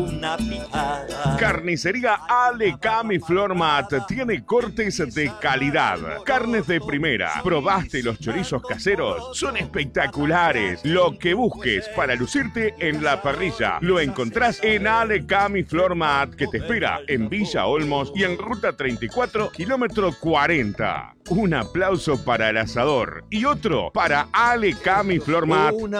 Una picada. Carnicería Alecam y Flormat tiene cortes de calidad. Carnes de primera. ¿Probaste los chorizos caseros? Son espectaculares. Lo que busques para lucirte en la parrilla lo encontrás en Alecam y Flormat, que te espera en Villa Olmos y en Ruta 34, kilómetro 40. Un aplauso para el asador y otro para Alecam y Flormat.